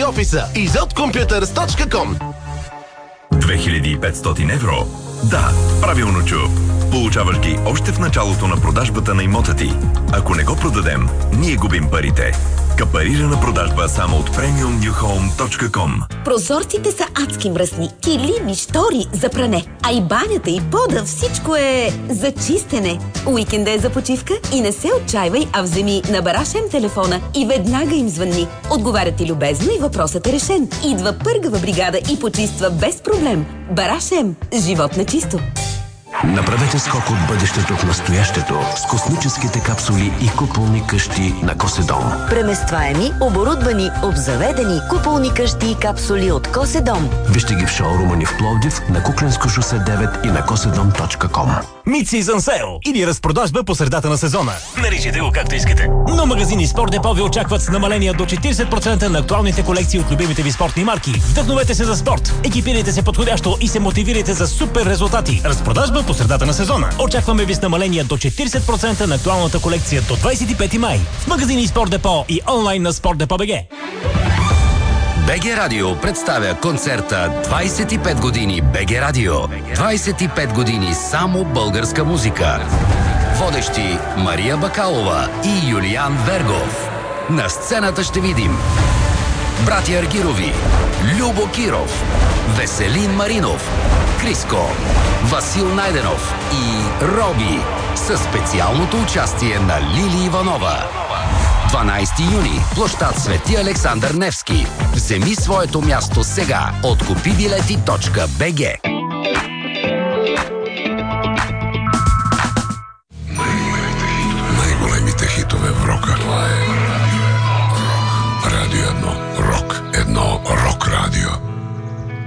офиса. izotcomputers.com. 2500 евро? Да, правилно чу. Получаваш ги още в началото на продажбата на имота ти. Ако не го продадем, ние губим парите. Капарирана продажба само от premiumnewhome.com. Прозорците са адски мръсни. Килими, штори за пране. А и банята, и пода, всичко е за чистене. Уикенда е за почивка и не се отчаивай, а вземи на Барашем телефона и веднага им звънни. Отговарят ти любезно и въпросът е решен. Идва пъргава бригада и почиства без проблем. Барашем. Живот на чисто. Направете скок от бъдещето в настоящето с космическите капсули и куполни къщи на Коседом. Преместваеми, оборудвани, обзаведени куполни къщи и капсули от Коседом. Вижте ги в шоурума ни в Пловдив, на Кукленско шосе 9 и на cosedom.com. Mid-Season Sale или разпродажба по средата на сезона. Наричайте го както искате. Но магазини Спорт Депо ви очакват с намаления до 40% на актуалните колекции от любимите ви спортни марки. Вдъхновете се за спорт, екипирайте се подходящо и се мотивирайте за супер резултати. Разпродажба по средата на сезона. Очакваме ви с намаления до 40% на актуалната колекция до 25 май. В магазини Спорт Депо и онлайн на sportdepo.bg. БГ Радио представя концерта 25 години БГ Радио. 25 години само българска музика. Водещи Мария Бакалова и Юлиан Вергов. На сцената ще видим братя Аргирови, Любо Киров, Веселин Маринов, Криско, Васил Найденов и Роби със специалното участие на Лили Иванова. 12 юни, площад Свети Александър Невски. Вземи своето място сега от купибилети.bg.